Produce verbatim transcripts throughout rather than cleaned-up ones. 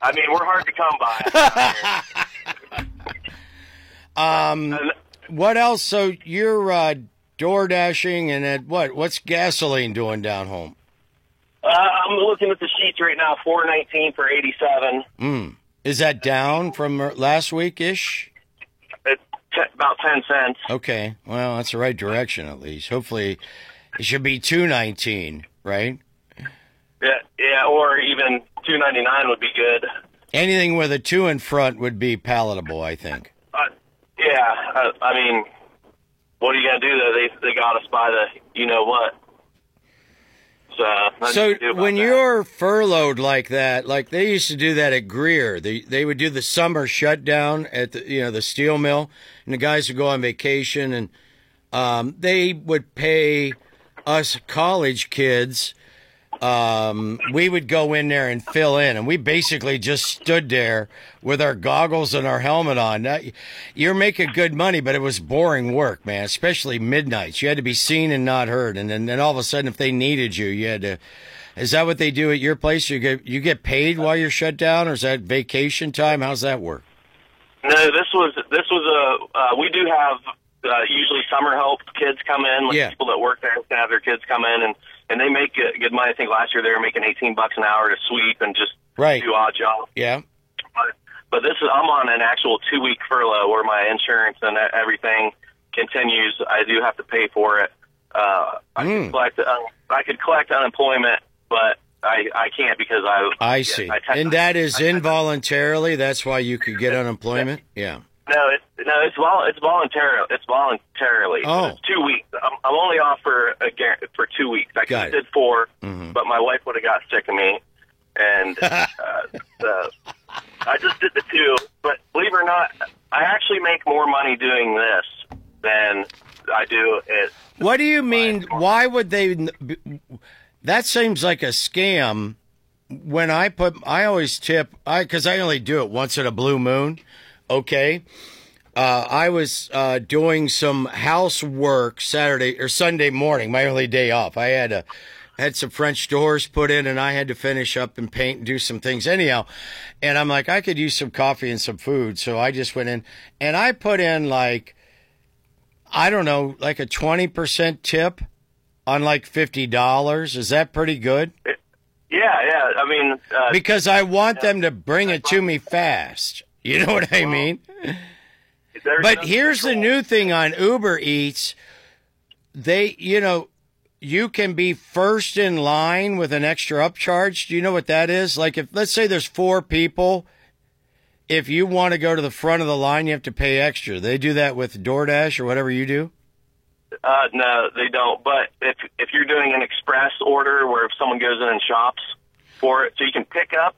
I mean, we're hard to come by. um, what else? So you're uh, door dashing, and at what? What's gasoline doing down home? Uh, I'm looking at the sheets right now. four nineteen for eighty-seven. Mm. Is that down from last week ish? It's t- about ten cents. Okay, well, that's the right direction at least. Hopefully, it should be two nineteen, right? Yeah, yeah, or even two ninety-nine would be good. Anything with a two in front would be palatable, I think. Uh, yeah, uh, I mean, what are you gonna do though? They they got us by the you know what. So, so when that. You're furloughed like that, like they used to do that at Greer, they they would do the summer shutdown at the you know the steel mill, and the guys would go on vacation, and um, they would pay us college kids. Um, we would go in there and fill in, and we basically just stood there with our goggles and our helmet on. Now, you're making good money, but it was boring work, man, especially midnights. You had to be seen and not heard, and then, then all of a sudden, if they needed you, you had to. Is that what they do at your place? You get you get paid while you're shut down, or is that vacation time? How's that work? No, this was this was a. Uh, we do have uh, usually summer help kids come in, like yeah. people that work there can have their kids come in and. And they make good money. I think last year they were making eighteen bucks an hour to sweep and just right. do odd jobs. Yeah. But, but this is I'm on an actual two week furlough where my insurance and everything continues. I do have to pay for it. Uh, I mm. could collect. Uh, I could collect unemployment, but I, I can't because I. I see. I tend, and that is I, involuntarily. I, that's why you could get unemployment. Yeah. No, it's no, it's vol- it's voluntary. It's voluntarily. Oh, it's two weeks. I'm, I'm only off for a for two weeks. I could have did four, mm-hmm. but my wife would have got sick of me, and uh, so I just did the two. But believe it or not, I actually make more money doing this than I do it. What do you mean? Why would they? That seems like a scam. When I put, I always tip. I because I only do it once in a blue moon. Okay, uh, I was uh, doing some housework Saturday or Sunday morning, my only day off. I had a, had some French doors put in, and I had to finish up and paint and do some things anyhow. And I'm like, I could use some coffee and some food, so I just went in and I put in like, I don't know, like a twenty percent tip on like fifty dollars. Is that pretty good? Yeah, yeah. I mean, uh, because I want yeah. them to bring it to me fast. You know what I mean? But here's the new thing on Uber Eats. They, you know, you can be first in line with an extra upcharge. Do you know what that is? Like if, let's say there's four people, if you want to go to the front of the line, you have to pay extra. They do that with DoorDash or whatever you do? Uh, no, they don't. But if if you're doing an express order where if someone goes in and shops for it, so you can pick up,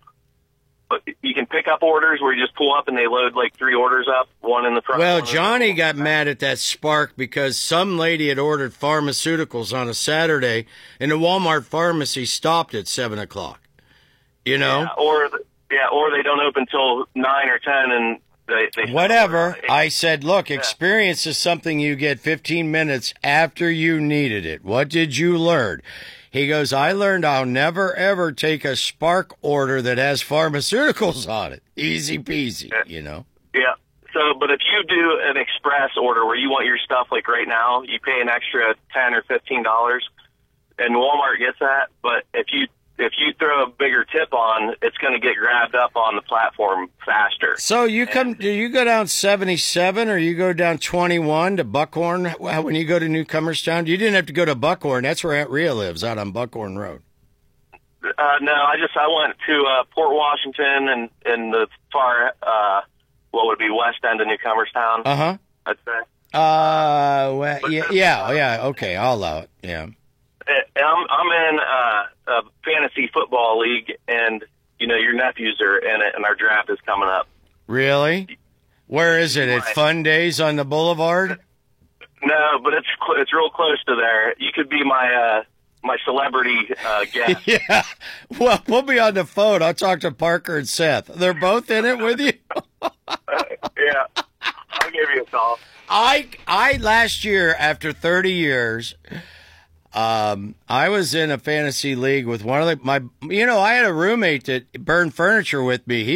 you can pick up orders where you just pull up and they load like three orders up, one in the front. Well, Johnny got mad at that Spark because some lady had ordered pharmaceuticals on a Saturday, and the Walmart pharmacy stopped at seven o'clock. You know, yeah, or yeah, or they don't open till nine or ten, and they, they whatever. I said, look, yeah. Experience is something you get fifteen minutes after you needed it. What did you learn? He goes, I learned I'll never, ever take a Spark order that has pharmaceuticals on it. Easy peasy, yeah. you know? Yeah. So, but if you do an express order where you want your stuff, like right now, you pay an extra ten or fifteen dollars, and Walmart gets that. But if you if you throw a bigger tip on, it's going to get grabbed up on the platform faster. So you come, do you go down seventy-seven or you go down twenty-one to Buckhorn when you go to Newcomerstown? You didn't have to go to Buckhorn. That's where Aunt Rhea lives, out on Buckhorn Road. Uh, no, I just I went to uh, Port Washington and in the far uh, what would be west end of Newcomerstown. Uh huh. I'd say. Uh, well, yeah, yeah, yeah. Okay, I'll allow it. Yeah. I'm I'm in uh, a fantasy football league, and you know your nephews are in it, and our draft is coming up. Really? Where is it? At Fun Days on the Boulevard? No, but it's cl- it's real close to there. You could be my uh, my celebrity uh, guest. Yeah. Well, we'll be on the phone. I'll talk to Parker and Seth. They're both in it with you. uh, yeah, I'll give you a call. I I last year after thirty years. Um, I was in a fantasy league with one of the, my, you know, I had a roommate that burned furniture with me. He